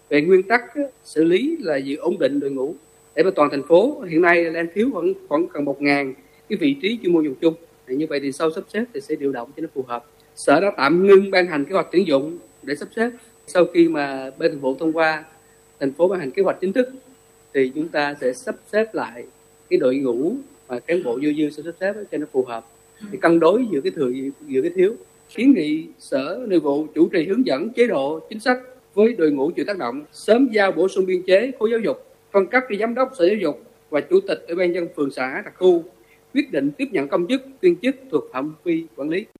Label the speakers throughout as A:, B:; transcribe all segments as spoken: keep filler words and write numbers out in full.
A: Về nguyên tắc xử lý là giữ ổn định đội ngũ để mà toàn thành phố hiện nay đang thiếu khoảng khoảng gần một ngàn cái vị trí chuyên môn dùng chung. Như vậy thì sau sắp xếp thì sẽ điều động cho nó phù hợp. Sở đã tạm ngưng ban hành kế hoạch tuyển dụng để sắp xếp. Sau khi mà bên thành phố thông qua, thành phố ban hành kế hoạch chính thức thì chúng ta sẽ sắp xếp lại cái đội ngũ và cán bộ dư dư sẽ sắp xếp cho nó phù hợp, thì cân đối giữa cái thừa giữa cái thiếu. Kiến nghị Sở Nội vụ chủ trì hướng dẫn chế độ chính sách với đội ngũ chịu tác động, sớm giao bổ sung biên chế khối giáo dục, phân cấp cho giám đốc Sở Giáo dục và chủ tịch Ủy ban nhân dân phường xã đặc khu quyết định tiếp nhận công chức viên chức thuộc phạm vi quản lý.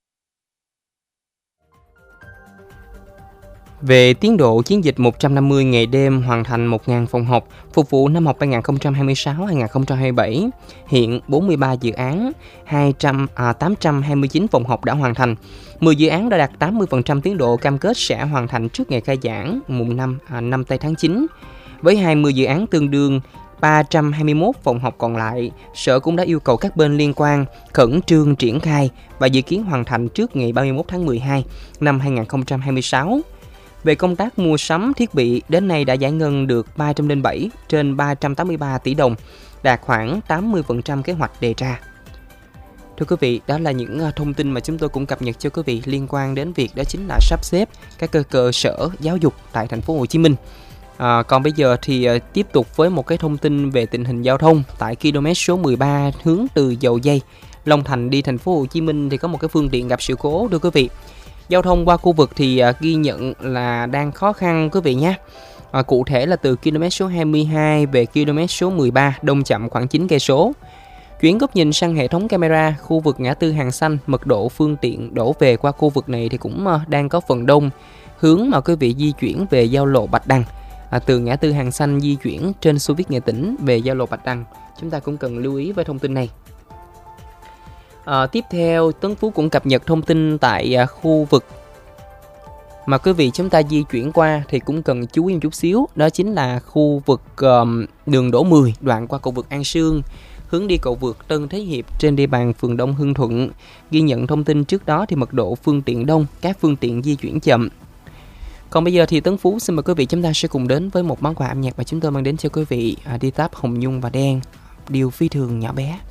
B: Về tiến độ chiến dịch một trăm năm mươi ngày đêm hoàn thành một nghìn phòng học phục vụ năm học hai nghìn không trăm hai mươi sáu hai nghìn không trăm hai mươi bảy, hiện bốn mươi ba dự án, hai trăm, à, tám trăm hai mươi chín phòng học đã hoàn thành. mười dự án đã đạt tám mươi phần trăm tiến độ cam kết sẽ hoàn thành trước ngày khai giảng mùng năm, à, năm tây tháng chín. Với hai mươi dự án tương đương ba trăm hai mươi mốt phòng học còn lại, Sở cũng đã yêu cầu các bên liên quan khẩn trương triển khai và dự kiến hoàn thành trước ngày ba mươi mốt tháng mười hai năm hai nghìn không trăm hai mươi sáu. Về công tác mua sắm thiết bị, đến nay đã giải ngân được ba trăm lẻ bảy trên ba trăm tám mươi ba tỷ đồng, đạt khoảng tám mươi phần trăm kế hoạch đề ra. Thưa quý vị, đó là những thông tin mà chúng tôi cũng cập nhật cho quý vị liên quan đến việc đó chính là sắp xếp các cơ, cơ sở giáo dục tại thành phố Hồ Chí Minh. À, còn bây giờ thì uh, tiếp tục với một cái thông tin về tình hình giao thông tại km số mười ba hướng từ Dầu Giây, Long Thành đi thành phố Hồ Chí Minh thì có một cái phương tiện gặp sự cố thưa quý vị. Giao thông qua khu vực thì uh, ghi nhận là đang khó khăn quý vị nhé. À, cụ thể là từ km số hai mươi hai về km số mười ba đông chậm khoảng chín cây số. Chuyển góc nhìn sang hệ thống camera khu vực ngã tư Hàng Xanh, mật độ phương tiện đổ về qua khu vực này thì cũng uh, đang có phần đông, hướng mà quý vị di chuyển về giao lộ Bạch Đằng. À, từ ngã tư Hàng Xanh di chuyển trên Xô Viết Nghệ Tĩnh về giao lộ Bạch Đằng, chúng ta cũng cần lưu ý với thông tin này. À, tiếp theo, Tấn Phú cũng cập nhật thông tin tại à, khu vực mà quý vị chúng ta di chuyển qua thì cũng cần chú ý một chút xíu, đó chính là khu vực um, đường Đỗ mười đoạn qua cầu vượt An Sương, hướng đi cầu vượt Tân Thế Hiệp trên địa bàn phường Đông Hưng Thuận. Ghi nhận thông tin trước đó thì mật độ phương tiện đông, các phương tiện di chuyển chậm. Còn bây giờ thì Tấn Phú xin mời quý vị chúng ta sẽ cùng đến với một món quà âm nhạc mà chúng tôi mang đến cho quý vị, à, đi táp Hồng Nhung và Đen, điều phi thường nhỏ bé.